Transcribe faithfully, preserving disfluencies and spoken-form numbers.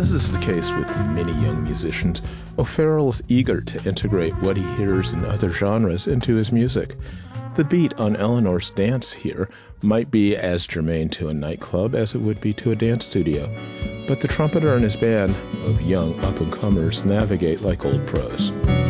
As is the case with many young musicians, O'Farrell is eager to integrate what he hears in other genres into his music. The beat on Eleanor's dance here might be as germane to a nightclub as it would be to a dance studio, but the trumpeter and his band of young up-and-comers navigate like old pros.